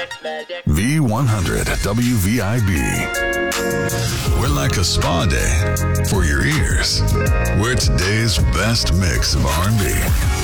V100 WVIB. We're like a spa day for your ears. We're today's best mix of R&B.